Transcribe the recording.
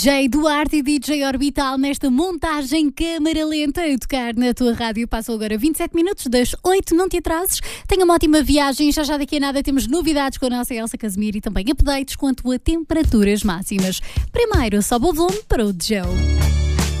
DJ Duarte e DJ Orbital nesta montagem câmara lenta a tocar na tua rádio. Passam agora 27 minutos das 8, não te atrases. Tenha uma ótima viagem. Já daqui a nada temos novidades com a nossa Elsa Casimiro e também updates quanto a temperaturas máximas. Primeiro, sobe o volume para o Joe.